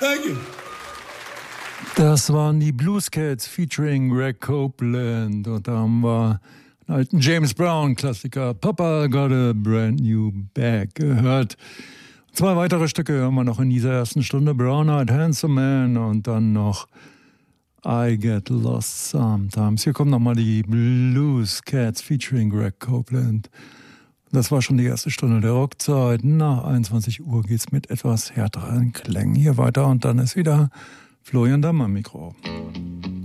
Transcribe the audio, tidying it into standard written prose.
Thank you. Das waren die Blues Cats featuring Greg Copeland. Und da haben wir einen alten James Brown-Klassiker Papa Got a Brand New Bag gehört. 2 weitere Stücke hören wir noch in dieser ersten Stunde. Brown Eyed Handsome Man und dann noch I Get Lost Sometimes. Hier kommen nochmal die Blues Cats featuring Greg Copeland. Das war schon die erste Stunde der Rockzeit. Nach 21 Uhr geht's mit etwas härteren Klängen hier weiter und dann ist wieder Florian Damm am Mikro.